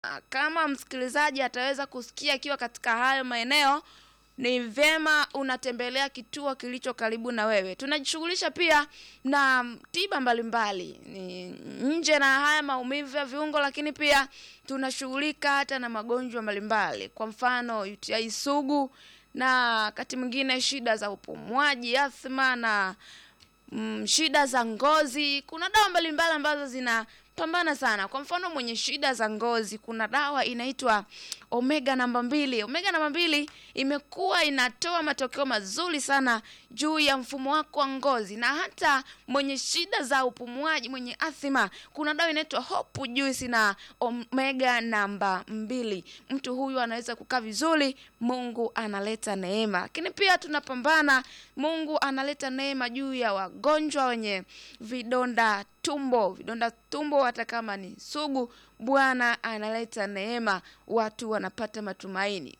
kama msikilizaji ataweza kusikia akiwa katika hayo maeneo, ni vyema unatembelea kituo kilicho karibu na wewe. Tunajishughulisha pia na tiba mbalimbali ni nje na haya maumivu ya viungo, lakini pia tunashughulika hata na magonjwa mbalimbali, kwa mfano UTI sugu, na wakati mwingine shida za upumuaji, asthma, na shida za ngozi. Kuna dawa mbalimbali ambazo zinapambana sana. Kwa mfano mwenye shida za ngozi, kuna dawa inaitwa Omega namba 2. Omega namba 2 imekuwa inatoa matokeo mazuri sana juu ya mfumo wako wa ngozi. Na hata mwenye shida za upumuaji, mwenye asthma, kuna dawa inaitwa Hope Juice na Omega namba 2. Mtu huyu anaweza kukaa vizuri, Mungu analeta neema. Lakini pia tunapambana, Mungu analeta neema juu ya wagonjwa wenye vidonda tumbo hata kama ni sugu, Bwana analeta neema, watu wanapata matumaini.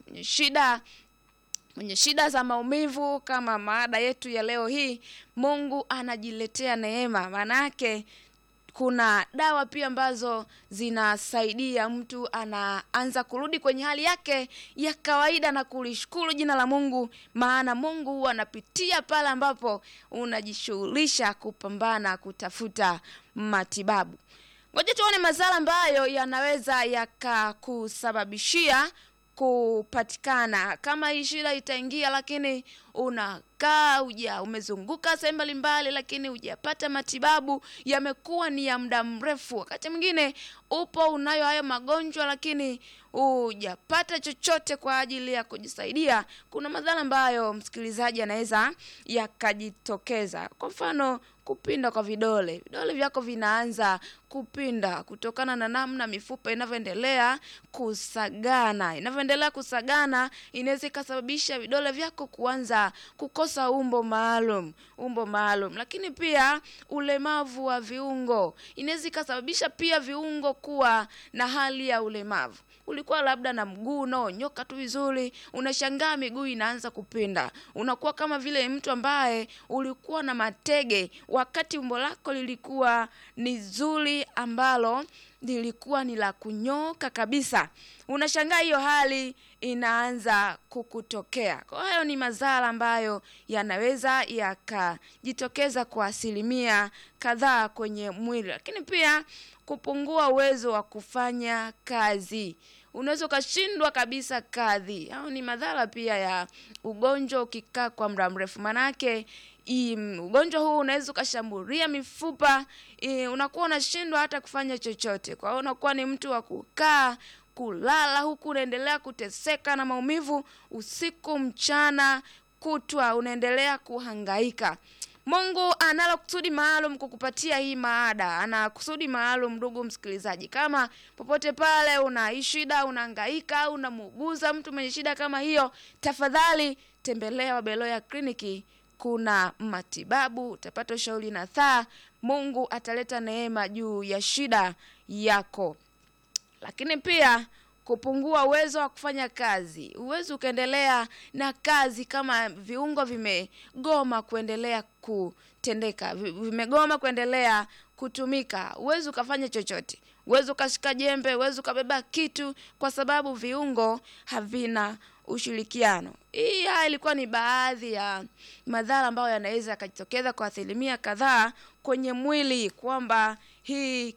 Mwenye shida za maumivu kama maada yetu ya leo hii, Mungu anajiletea neema. Manake kuna dawa pia ambazo zinasaidia mtu anaanza kurudi kwenye hali yake ya kawaida na kulishukuru jina la Mungu, maana Mungu huwa anapitia pale ambapo unajishughulisha kupambana kutafuta matibabu. Ngoja tuone madhara ambayo yanaweza yakakusababishia kupatikana kama hii shida itaingia, lakini unakaa umezunguka sehemu mbalimbali, lakini hujapata matibabu, yamekuwa ni ya muda mrefu. Wakati mwingine upo unayo hayo magonjwa, lakini hujapata chochote kwa ajili ya kujisaidia. Kuna madhara ambayo msikilizaji anaweza yakajitokeza. Kwa mfano, kupinda kwa vidole vyako vinaanza kupinda kutokana na namna mifupa inavyoendelea kusagana. Inaweza kusababisha vidole vyako kuanza kukosa umbo maalum. Lakini pia ulemavu wa viungo inaweza kusababisha pia viungo kuwa na hali ya ulemavu. Ulikuwa labda na mguu unaonyoka tu vizuri, unashangaa miguu inaanza kupinda. Unakuwa kama vile mtu ambaye ulikuwa na matege wakati umbo lako lilikuwa ni zuri, ambalo lilikuwa ni la kunyoka kabisa. Unashangaa hiyo hali inaanza kukutokea. Kwa hiyo ni madhara ambayo yanaweza yakajitokeza kwa asilimia kadhaa kwenye mwili. Lakini pia kupungua uwezo wa kufanya kazi. Unaweza ukashindwa kabisa kazi. Hao ni madhara pia ya ugonjwa ukikaa kwa muda mrefu. Manake ugonjwa huu unaweza ukashambulia mifupa, unakuwa unashindwa hata kufanya chochote. Kwa hiyo unakuwa ni mtu wa kukaa, kulala, huku unaendelea kuteseka na maumivu usiku mchana kutwa, unaendelea kuhangaika. Mungu analo kusudi maalum kukupatia hii maada. Ana kusudi maalum, ndugu msikilizaji. Kama popote pale una shida, unahangaika, unamuguza mtu mwenye shida kama hiyo, tafadhali tembelea Wabeloya Kliniki. Kuna matibabu, utapata ushauri na saa. Mungu ataleta neema juu ya shida yako. Lakini pia kupungua uwezo wa kufanya kazi. Uwezo ukaendelea na kazi kama viungo vimegoma kuendelea kutendeka, vimegoma kuendelea kutumika. Uwezo ukafanya chochote. Uwezo ukashika jembe, uwezo ukabeba kitu, kwa sababu viungo havina ushirikiano. Hii ilikuwa ni baadhi ya madhara ambayo yanaweza yakajitokeza kwa asilimia kadhaa kwenye mwili, kwamba hii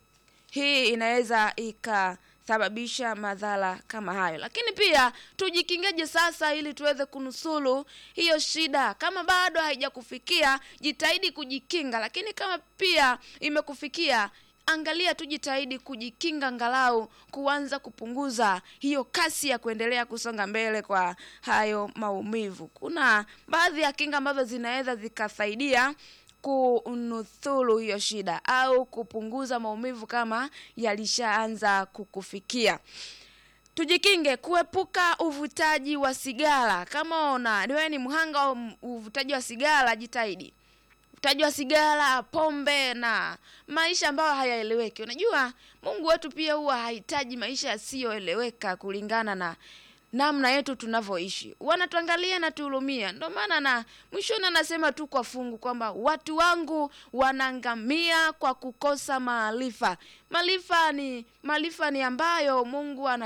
inaweza ikasababisha madhara kama hayo. Lakini pia tujikingeje sasa ili tuweze kunusuru hiyo shida? Kama bado haijakufikia, jitahidi kujikinga. Lakini kama pia imekufikia, angalia, tujitahidi kujikinga, angalau kuanza kupunguza hiyo kasi ya kuendelea kusonga mbele kwa hayo maumivu. Kuna baadhi ya kinga ambazo zinaweza zikasaidia kunusuru hiyo shida au kupunguza maumivu kama yalishaanza kukufikia. Tujikinge kuepuka uvutaji wa sigara. Kama wewe ni mhanga wa uvutaji wa sigara, jitahidi. Uvutaji wa sigara, pombe na maisha ambayo hayaeleweki. Unajua Mungu wetu pia huwa hahitaji maisha yasiyoeleweka kulingana namna yetu tunavyoishi. Wanatuangalia na tuhurumia. Ndio maana na mwishoni anasema tu kwa fungu kwamba watu wangu wanaangamia kwa kukosa maarifa. Maarifa ni ambayo Mungu